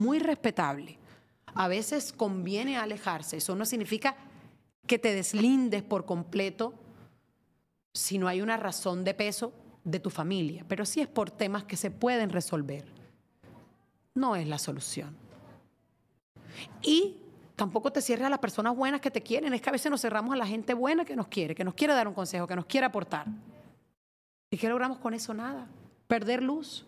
muy respetable. A veces conviene alejarse. Eso no significa que te deslindes por completo si no hay una razón de peso de tu familia, pero sí es por temas que se pueden resolver. No es la solución. Y tampoco te cierres a las personas buenas que te quieren. Es que a veces nos cerramos a la gente buena que nos quiere dar un consejo, que nos quiere aportar. ¿Y qué logramos con eso? Nada. Perder luz.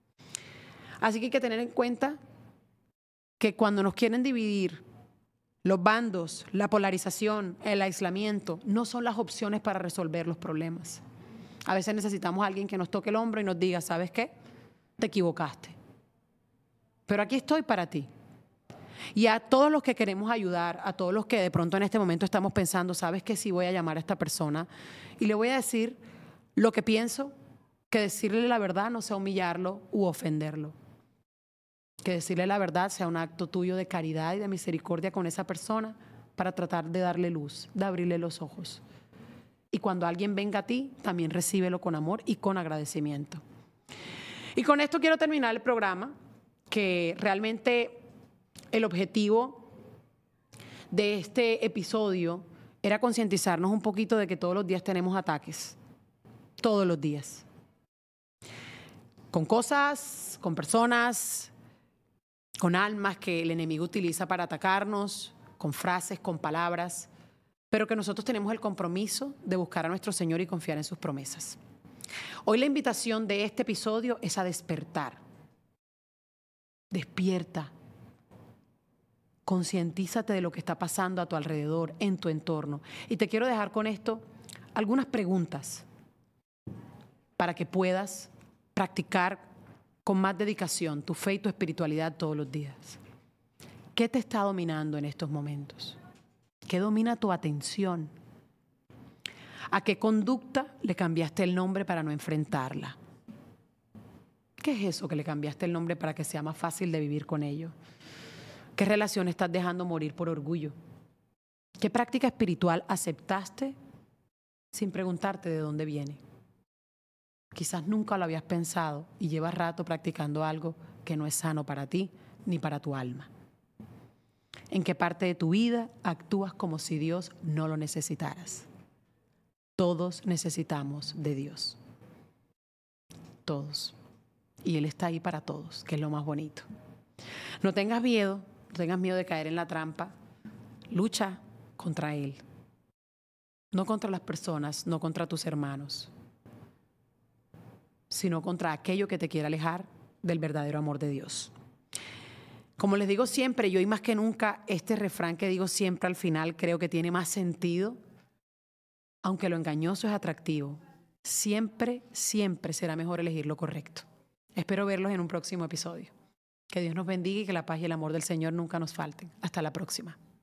Así que hay que tener en cuenta que cuando nos quieren dividir, los bandos, la polarización, el aislamiento, no son las opciones para resolver los problemas. A veces necesitamos a alguien que nos toque el hombro y nos diga, ¿sabes qué? Te equivocaste. Pero aquí estoy para ti. Y a todos los que queremos ayudar, a todos los que de pronto en este momento estamos pensando, ¿sabes qué? Sí voy a llamar a esta persona y le voy a decir lo que pienso, que decirle la verdad no sea humillarlo u ofenderlo. Que decirle la verdad sea un acto tuyo de caridad y de misericordia con esa persona para tratar de darle luz, de abrirle los ojos. Y cuando alguien venga a ti, también recíbelo con amor y con agradecimiento. Y con esto quiero terminar el programa, que realmente el objetivo de este episodio era concientizarnos un poquito de que todos los días tenemos ataques. Todos los días. Con cosas, con personas, con almas que el enemigo utiliza para atacarnos, con frases, con palabras, pero que nosotros tenemos el compromiso de buscar a nuestro Señor y confiar en sus promesas. Hoy la invitación de este episodio es a despertar. Despierta. Concientízate de lo que está pasando a tu alrededor, en tu entorno. Y te quiero dejar con esto algunas preguntas para que puedas practicar con más dedicación tu fe y tu espiritualidad todos los días. ¿Qué te está dominando en estos momentos? ¿Qué domina tu atención? ¿A qué conducta le cambiaste el nombre para no enfrentarla? ¿Qué es eso que le cambiaste el nombre para que sea más fácil de vivir con ello? ¿Qué relación estás dejando morir por orgullo? ¿Qué práctica espiritual aceptaste sin preguntarte de dónde viene? Quizás nunca lo habías pensado y llevas rato practicando algo que no es sano para ti ni para tu alma. ¿En qué parte de tu vida actúas como si Dios no lo necesitaras? Todos necesitamos de Dios. Todos. Y Él está ahí para todos, que es lo más bonito. No tengas miedo de caer en la trampa. Lucha contra Él. No contra las personas, no contra tus hermanos, sino contra aquello que te quiera alejar del verdadero amor de Dios. Como les digo siempre, y hoy más que nunca, este refrán que digo siempre al final creo que tiene más sentido, aunque lo engañoso es atractivo. Siempre, siempre será mejor elegir lo correcto. Espero verlos en un próximo episodio. Que Dios nos bendiga y que la paz y el amor del Señor nunca nos falten. Hasta la próxima.